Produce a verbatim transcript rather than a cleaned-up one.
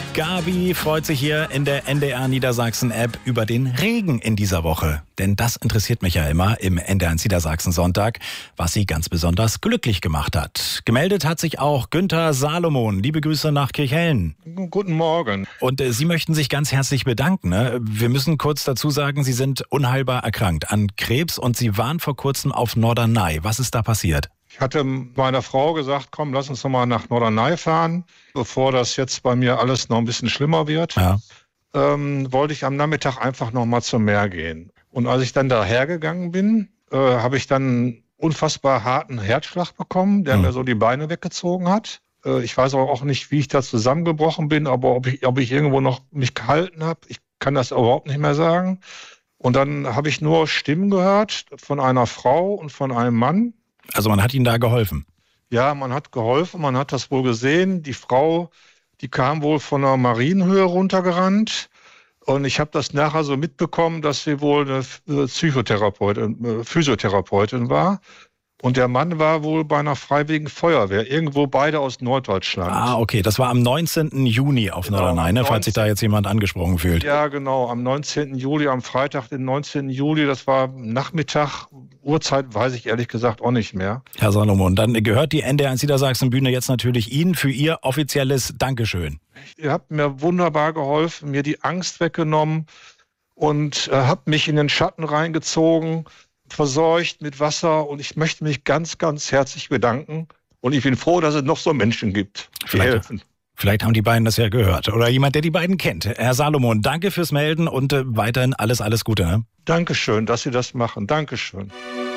Gabi freut sich hier in der N D R Niedersachsen-App über den Regen in dieser Woche. Denn das interessiert mich ja immer im N D R Niedersachsen Sonntag, was sie ganz besonders glücklich gemacht hat. Gemeldet hat sich auch Günther Salomon. Liebe Grüße nach Kirchhellen. Guten Morgen. Und äh, Sie möchten sich ganz herzlich bedanken. Ne? Wir müssen kurz dazu sagen, Sie sind unheilbar erkrankt an Krebs und Sie waren vor kurzem auf Norderney. Was ist da passiert? Ich hatte meiner Frau gesagt, komm, lass uns noch mal nach Norderney fahren, bevor das jetzt bei mir alles noch ein bisschen schlimmer wird. Ja. Ähm, wollte ich am Nachmittag einfach noch mal zum Meer gehen. Und als ich dann dahergegangen bin, äh, habe ich dann einen unfassbar harten Herzschlag bekommen, der mhm. mir so die Beine weggezogen hat. Äh, ich weiß auch nicht, wie ich da zusammengebrochen bin, aber ob ich, ob ich irgendwo noch mich gehalten habe, ich kann das überhaupt nicht mehr sagen. Und dann habe ich nur Stimmen gehört von einer Frau und von einem Mann. Also man hat Ihnen da geholfen? Ja, man hat geholfen, man hat das wohl gesehen. Die Frau, die kam wohl von einer Marienhöhe runtergerannt. Und ich habe das nachher so mitbekommen, dass sie wohl eine Psychotherapeutin, Physiotherapeutin war. Und der Mann war wohl bei einer Freiwilligen Feuerwehr, irgendwo beide aus Norddeutschland. Ah, okay, das war am neunzehnten Juni auf genau, Norderney, ne? Falls sich da jetzt jemand angesprochen fühlt. Ja, genau, am neunzehnten Juli, am Freitag, den neunzehnten Juli, das war Nachmittag, Uhrzeit weiß ich ehrlich gesagt auch nicht mehr. Herr Salomon, dann gehört die N D R Niedersachsen-Bühne jetzt natürlich Ihnen für Ihr offizielles Dankeschön. Ihr habt mir wunderbar geholfen, mir die Angst weggenommen und äh, habt mich in den Schatten reingezogen, versorgt mit Wasser, und ich möchte mich ganz, ganz herzlich bedanken. Und ich bin froh, dass es noch so Menschen gibt, die vielleicht, helfen. Vielleicht haben die beiden das ja gehört. Oder jemand, der die beiden kennt. Herr Salomon, danke fürs Melden und äh, weiterhin alles, alles Gute. Ne? Dankeschön, dass Sie das machen. Dankeschön.